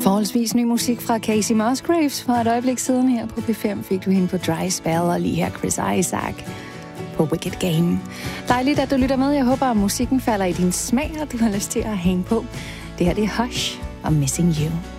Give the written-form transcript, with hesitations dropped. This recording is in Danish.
Forholdsvis ny musik fra Casey Musgraves. For et øjeblik siden her på P5 fik du hende på Dry Spell, og lige her Chris Isaac på Wicked Game. Dejligt, at du lytter med. Jeg håber, at musikken falder i din smag, og du har lyst til at hænge på. Det her det er Hush og Missing You.